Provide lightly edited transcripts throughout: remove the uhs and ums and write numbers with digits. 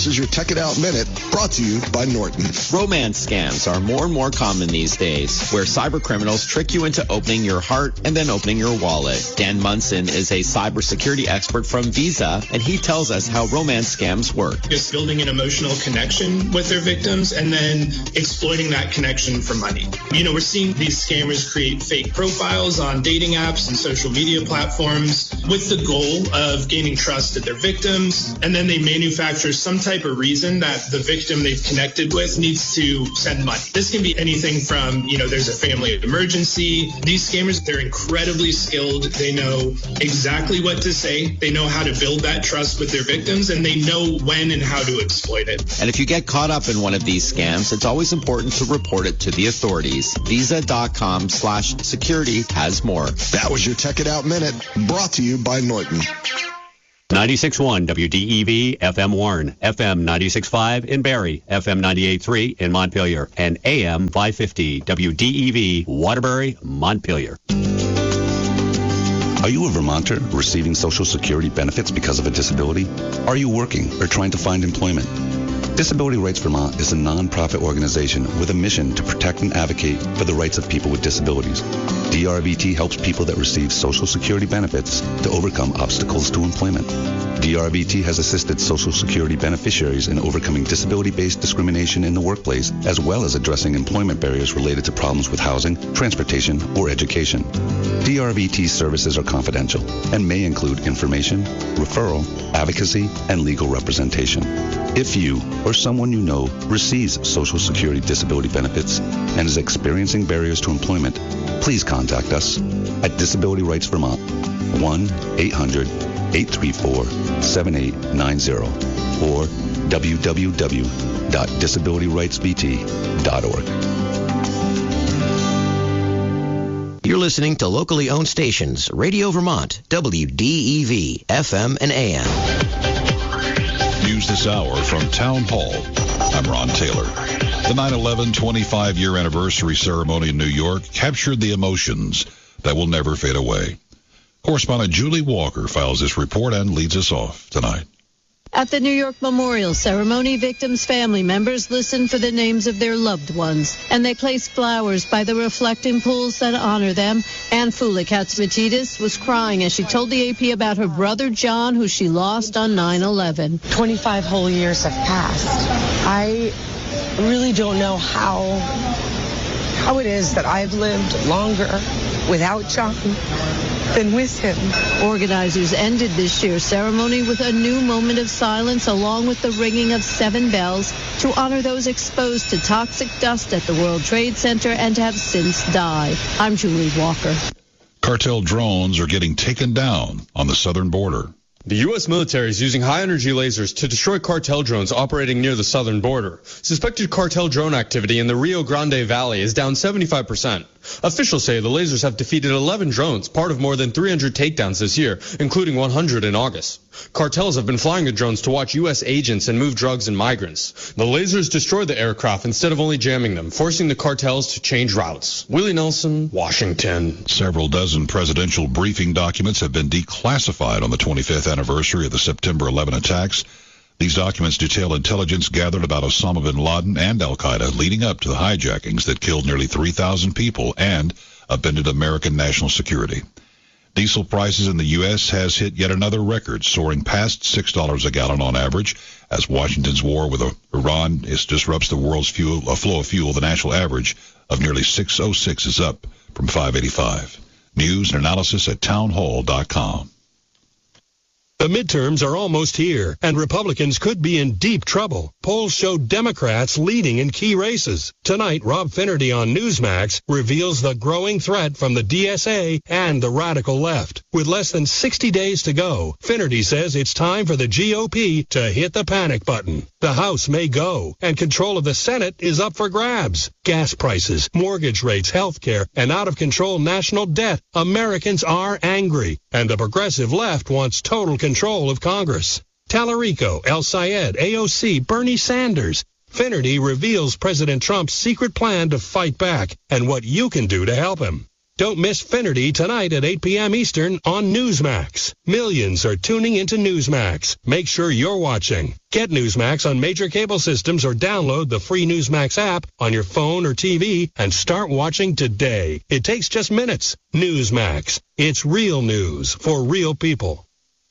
This is your Tech It Out Minute, brought to you by Norton. Romance scams are more and more common these days, where cyber criminals trick you into opening your heart and then opening your wallet. Dan Munson is a cybersecurity expert from Visa, and he tells us how romance scams work. Just building an emotional connection with their victims and then exploiting that connection for money. We're seeing these scammers create fake profiles on dating apps and social media platforms with the goal of gaining trust of their victims, and then they manufacture some type of reason that the victim they've connected with needs to send money. This can be anything from, there's a family emergency. These scammers, they're incredibly skilled. They know exactly what to say. They know how to build that trust with their victims, and they know when and how to exploit it. And if you get caught up in one of these scams, it's always important to report it to the authorities. Visa.com/security has more. That was your Tech It Out Minute, brought to you by Norton. 96.1 WDEV FM Warren, FM 96.5 in Barrie, FM 98.3 in Montpelier, and AM 550 WDEV Waterbury, Montpelier. Are you a Vermonter receiving Social Security benefits because of a disability? Are you working or trying to find employment? Disability Rights Vermont is a non-profit organization with a mission to protect and advocate for the rights of people with disabilities. DRVT helps people that receive Social Security benefits to overcome obstacles to employment. DRVT has assisted Social Security beneficiaries in overcoming disability-based discrimination in the workplace, as well as addressing employment barriers related to problems with housing, transportation, or education. DRVT services are confidential and may include information, referral, advocacy, and legal representation. If you or someone you know receives Social Security disability benefits and is experiencing barriers to employment, please contact us at Disability Rights Vermont, 1-800-834-7890 or www.disabilityrightsvt.org. You're listening to locally owned stations, Radio Vermont, WDEV, FM and AM. News this hour from Town Hall. I'm Ron Taylor. The 9/11 25-year anniversary ceremony in New York captured the emotions that will never fade away. Correspondent Julie Walker files this report and leads us off tonight. At the New York Memorial Ceremony, victims' family members listened for the names of their loved ones, and they placed flowers by the reflecting pools that honor them. Anne Fulikatz-Matidis was crying as she told the AP about her brother John, who she lost on 9/11. 25 whole years have passed. I really don't know how it is that I've lived longer without John than with him. Organizers ended this year's ceremony with a new moment of silence, along with the ringing of 7 bells to honor those exposed to toxic dust at the World Trade Center and have since died. I'm Julie Walker. Cartel drones are getting taken down on the southern border. The U.S. military is using high-energy lasers to destroy cartel drones operating near the southern border. Suspected cartel drone activity in the Rio Grande Valley is down 75%. Officials say the lasers have defeated 11 drones, part of more than 300 takedowns this year, including 100 in August. Cartels have been flying the drones to watch U.S. agents and move drugs and migrants. The lasers destroyed the aircraft instead of only jamming them, forcing the cartels to change routes. Willie Nelson, Washington. Several dozen presidential briefing documents have been declassified on the 25th anniversary of the September 11 attacks. These documents detail intelligence gathered about Osama bin Laden and al-Qaeda leading up to the hijackings that killed nearly 3,000 people and upended American national security. Diesel prices in the U.S. has hit yet another record, soaring past $6 a gallon on average, as Washington's war with Iran disrupts the world's flow of fuel. The national average of nearly $6.06 is up from $5.85. News and analysis at townhall.com. The midterms are almost here, and Republicans could be in deep trouble. Polls show Democrats leading in key races. Tonight, Rob Finnerty on Newsmax reveals the growing threat from the DSA and the radical left. With less than 60 days to go, Finnerty says it's time for the GOP to hit the panic button. The House may go, and control of the Senate is up for grabs. Gas prices, mortgage rates, health care, and out-of-control national debt. Americans are angry, and the progressive left wants total control of Congress. Tallarico, El Sayed, AOC, Bernie Sanders. Finnerty reveals President Trump's secret plan to fight back and what you can do to help him. Don't miss Finnerty tonight at 8 p.m. Eastern on Newsmax. Millions are tuning into Newsmax. Make sure you're watching. Get Newsmax on major cable systems or download the free Newsmax app on your phone or TV and start watching today. It takes just minutes. Newsmax. It's real news for real people.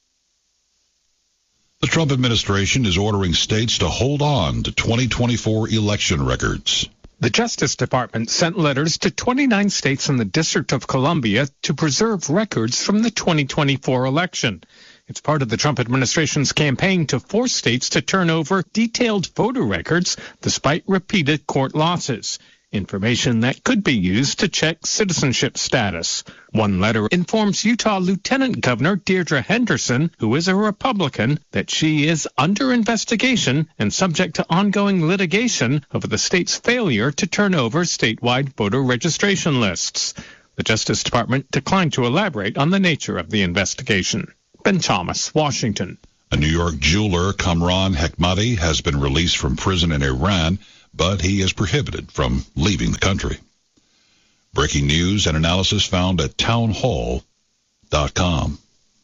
The Trump administration is ordering states to hold on to 2024 election records. The Justice Department sent letters to 29 states in the District of Columbia to preserve records from the 2024 election. It's part of the Trump administration's campaign to force states to turn over detailed voter records despite repeated court losses. Information that could be used to check citizenship status. One letter informs Utah Lieutenant Governor Deirdre Henderson, who is a Republican, that she is under investigation and subject to ongoing litigation over the state's failure to turn over statewide voter registration lists. The Justice Department declined to elaborate on the nature of the investigation. Ben Thomas, Washington. A New York jeweler, Kamran Hekmati, has been released from prison in Iran, but he is prohibited from leaving the country. Breaking news and analysis found at townhall.com.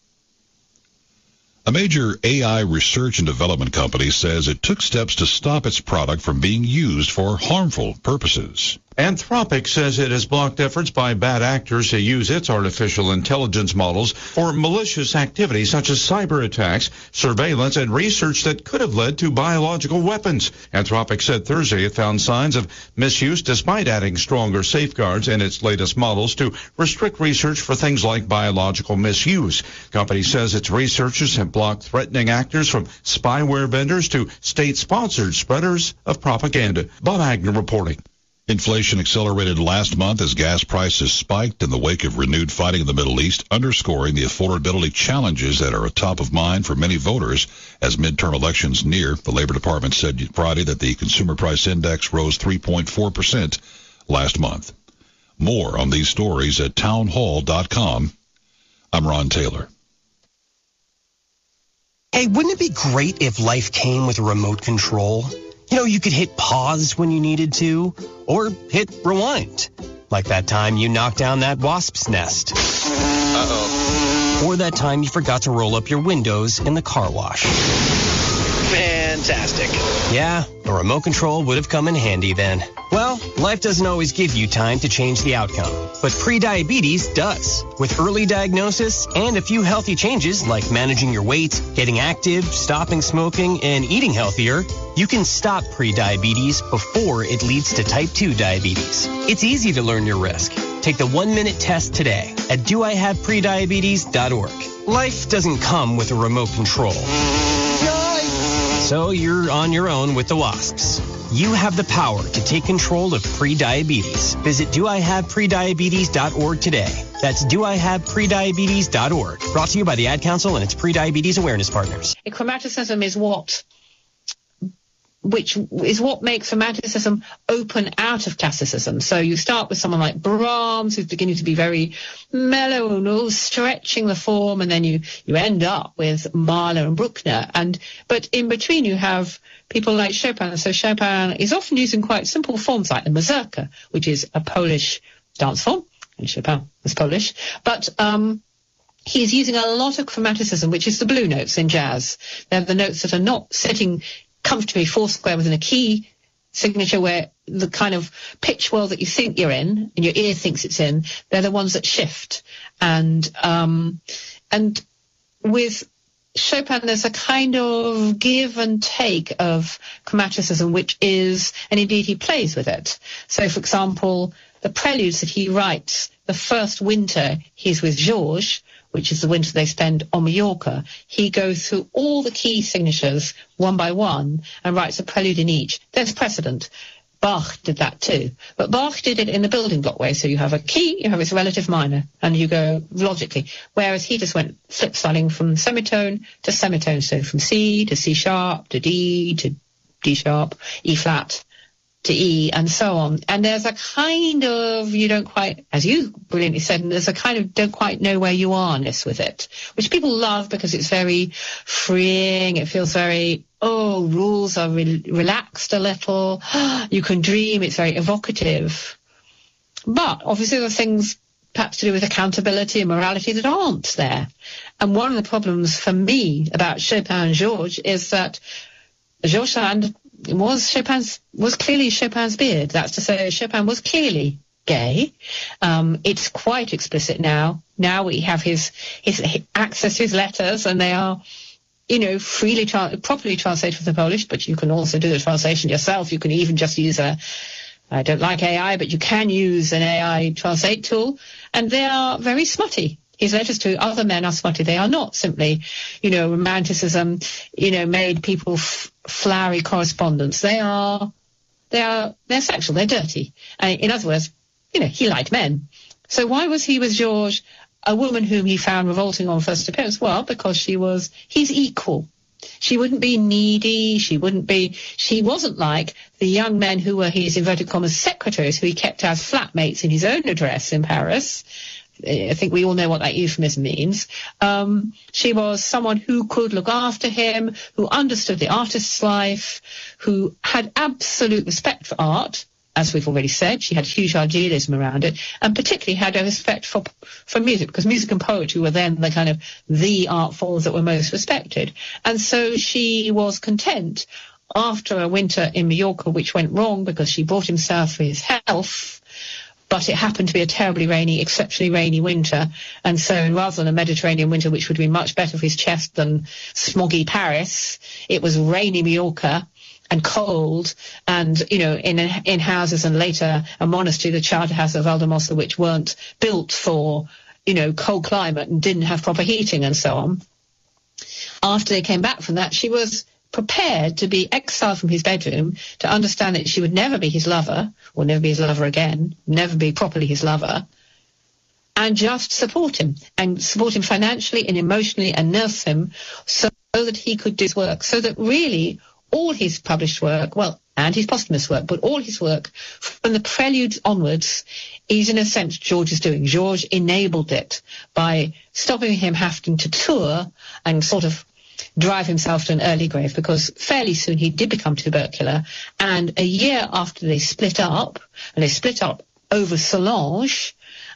A major AI research and development company says it took steps to stop its product from being used for harmful purposes. Anthropic says it has blocked efforts by bad actors to use its artificial intelligence models for malicious activities such as cyber attacks, surveillance, and research that could have led to biological weapons. Anthropic said Thursday it found signs of misuse despite adding stronger safeguards in its latest models to restrict research for things like biological misuse. The company says its researchers have blocked threatening actors from spyware vendors to state-sponsored spreaders of propaganda. Bob Agnew reporting. Inflation accelerated last month as gas prices spiked in the wake of renewed fighting in the Middle East, underscoring the affordability challenges that are top of mind for many voters as midterm elections near. The Labor Department said Friday that the Consumer Price Index rose 3.4% last month. More on these stories at townhall.com. I'm Ron Taylor. Hey, wouldn't it be great if life came with a remote control? You know, you could hit pause when you needed to, or hit rewind. Like that time you knocked down that wasp's nest. Uh-oh. Or that time you forgot to roll up your windows in the car wash. Fantastic. Yeah, a remote control would have come in handy then. Well, life doesn't always give you time to change the outcome, but prediabetes does. With early diagnosis and a few healthy changes like managing your weight, getting active, stopping smoking, and eating healthier, you can stop prediabetes before it leads to type 2 diabetes. It's easy to learn your risk. Take the 1-minute test today at doihaveprediabetes.org. Life doesn't come with a remote control. So you're on your own with the wasps. You have the power to take control of prediabetes. Visit doihaveprediabetes.org today. That's doihaveprediabetes.org. Brought to you by the Ad Council and its Prediabetes Awareness Partners. Chromaticism is what makes romanticism open out of classicism. So you start with someone like Brahms, who's beginning to be very mellow and all stretching the form, and then you end up with Mahler and Bruckner. But in between you have people like Chopin. So Chopin is often using quite simple forms like the mazurka, which is a Polish dance form, and Chopin was Polish. But he's using a lot of chromaticism, which is the blue notes in jazz. They're the notes that are not sitting comfortably foursquare within a key signature where the kind of pitch world that you think you're in and your ear thinks it's in, they're the ones that shift. And with Chopin, there's a kind of give and take of chromaticism, which is, and indeed he plays with it. So, for example, the preludes that he writes, the first winter he's with Georges, which is the winter they spend on Mallorca, he goes through all the key signatures one by one and writes a prelude in each. There's precedent. Bach did that too. But Bach did it in the building block way. So you have a key, you have its relative minor, and you go logically. Whereas he just went flip-styling from semitone to semitone. So from C to C sharp to D sharp, E flat to E, and so on. And there's a kind of, you don't quite, as you brilliantly said, and there's a kind of don't quite know where you are-ness with it, which people love because it's very freeing. It feels very, rules are relaxed a little. You can dream. It's very evocative. But obviously there are things perhaps to do with accountability and morality that aren't there. And one of the problems for me about Chopin and Georges is that Georges Sand was clearly Chopin's beard. That's to say, Chopin was clearly gay. It's quite explicit now. Now we have his access to his letters, and they are, freely properly translated from the Polish, but you can also do the translation yourself. You can even just use I don't like AI, but you can use an AI translate tool, and they are very smutty. His letters to other men are smutty. They are not simply, romanticism, made people flowery correspondence. They're sexual. They're dirty. In other words, he liked men. So why was he with Georges, a woman whom he found revolting on first appearance? Well, because he's equal. She wouldn't be needy. She wasn't like the young men who were his inverted commas secretaries, who he kept as flatmates in his own address in Paris. I think we all know what that euphemism means. She was someone who could look after him, who understood the artist's life, who had absolute respect for art. As we've already said, she had huge idealism around it, and particularly had a respect for music, because music and poetry were then the art forms that were most respected. And so she was content after a winter in Mallorca, which went wrong because she brought him south for his health, but it happened to be a terribly rainy, exceptionally rainy winter. And so rather than a Mediterranean winter, which would be much better for his chest than smoggy Paris, it was rainy Mallorca and cold, and, in houses, and later a monastery, the charter house of Valdemosa, which weren't built for, cold climate and didn't have proper heating and so on. After they came back from that, she was prepared to be exiled from his bedroom, to understand that she would never be his lover, or never be his lover again, never be properly his lover, and just support him financially and emotionally, and nurse him so that he could do his work, so that really all his published work, and his posthumous work, but all his work from the Preludes onwards is, in a sense, George's doing. George enabled it by stopping him having to tour and sort of drive himself to an early grave, because fairly soon he did become tubercular. And a year after they split up, over Solange,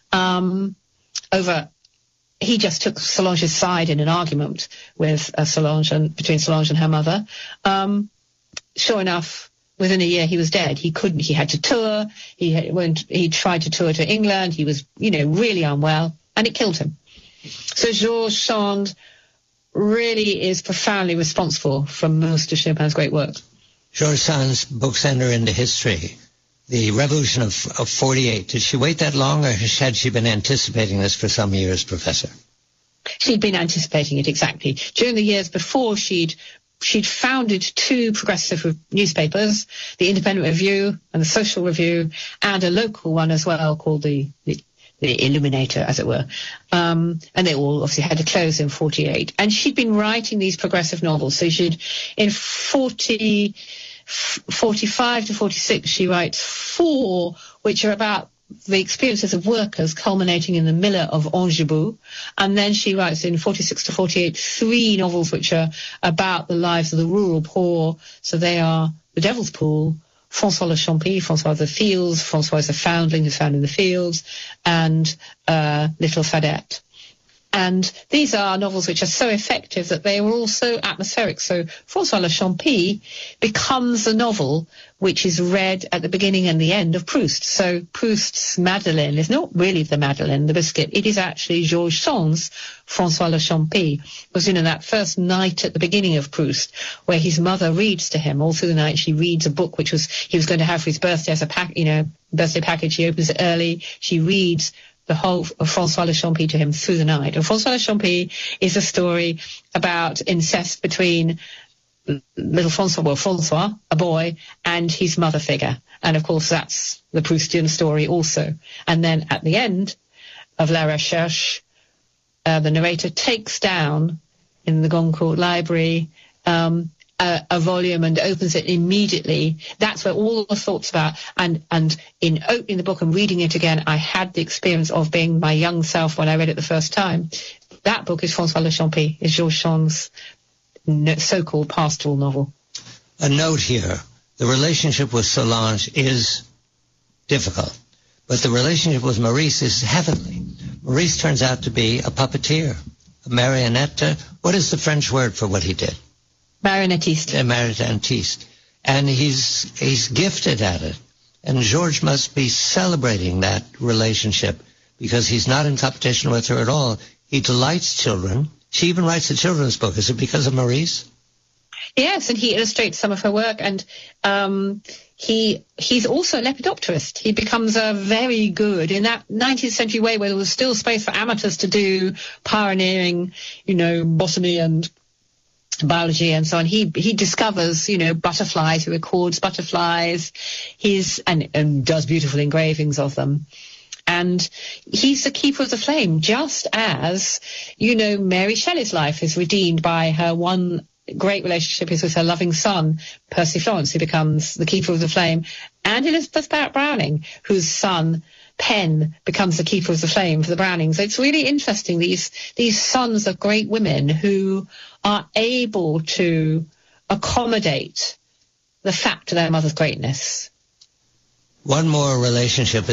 he just took Solange's side in an argument with between Solange and her mother. Sure enough, within a year he was dead. He had to tour. He tried to tour to England. He was, really unwell, and it killed him. So Georges Sand really is profoundly responsible for most of Chopin's great work. Georges Sand's books enter into history. The Revolution of 48, did she wait that long, or had she been anticipating this for some years, Professor? She'd been anticipating it, exactly. During the years before, she'd founded two progressive newspapers, the Independent Review and the Social Review, and a local one as well called the Illuminator, as it were. And they all obviously had to close in 48. And she'd been writing these progressive novels. So in 45 to 46, she writes 4, which are about the experiences of workers, culminating in The Miller of Angebou. And then she writes in 46 to 48 3 novels which are about the lives of the rural poor. So they are The Devil's Pool, François Le Champy, François of the Fields, François is a foundling who's found in the fields, and Little Fadette. And these are novels which are so effective that they were also atmospheric. So François Le Champy becomes a novel which is read at the beginning and the end of Proust. So Proust's Madeleine is not really the Madeleine, the biscuit. It is actually Georges Sand's François Le Champy. It was, that first night at the beginning of Proust, where his mother reads to him all through the night. She reads a book which he was going to have for his birthday as a birthday package. She opens it early. She reads the whole of François Le Champy to him through the night. And François Le Champy is a story about incest between little François, a boy, and his mother figure. And of course, that's the Proustian story also. And then at the end of La Recherche, the narrator takes down in the Goncourt Library a volume and opens it immediately. That's where all the thoughts about, and in opening the book and reading it again, I had the experience of being my young self when I read it the first time. That book is François Le Champy, is Georges Sand's so-called pastoral novel. A note here, the relationship with Solange is difficult, But the relationship with Maurice is heavenly. Maurice turns out to be a puppeteer, a marionette. What is the French word for what he did? Marionettiste. Marionettiste. And he's gifted at it. And George must be celebrating that relationship because he's not in competition with her at all. He delights children. She even writes a children's book. Is it because of Maurice? Yes, and he illustrates some of her work, and he's also a lepidopterist. He becomes very good in that 19th century way where there was still space for amateurs to do pioneering, botany and biology and so on. He discovers, butterflies. He records butterflies. And does beautiful engravings of them. And he's the keeper of the flame, just as, Mary Shelley's life is redeemed by her one great relationship is with her loving son, Percy Florence, who becomes the keeper of the flame, and Elizabeth Browning, whose son, Pen, becomes the keeper of the flame for the Brownings. It's really interesting, these sons of great women who are able to accommodate the fact of their mother's greatness. One more relationship